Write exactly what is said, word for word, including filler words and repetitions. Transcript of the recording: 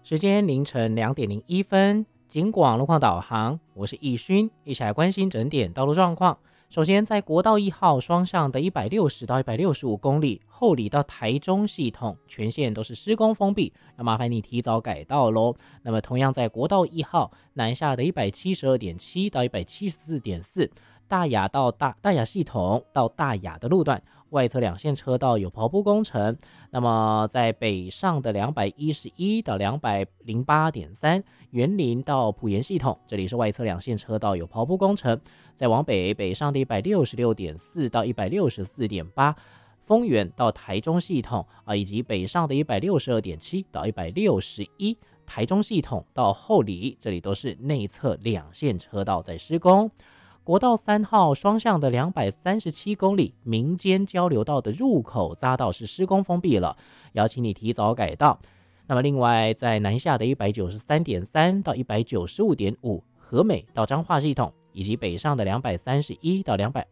时间凌晨两点零一分，警广路况导航，我是易勋，一起来关心整点道路状况。首先，在国道一号双向的一百六十到一百六十五公里，后里到台中系统全线都是施工封闭，要麻烦你提早改道喽。那么，同样在国道一号南下的一百七十二点七到一百七十四点四，大雅到大大雅系统到大雅的路段，外侧两线车道有刨铺工程。那么在北上的两百一十一到两百零八点三，园林到埔盐系统，这里是外侧两线车道有刨铺工程。再往北，北上的一百六十六点四到一百六十四点八，丰原到台中系统啊，以及北上的一百六十二点七到一百六十一，台中系统到后里，这里都是内侧两线车道在施工。国道三号双向的两百三十七公里民间交流道的入口匝道是施工封闭了，邀请你提早改道。那么另外在南下的一百九十三点三到一百九十五点五，和美到彰化系统，以及北上的两百三十一到两百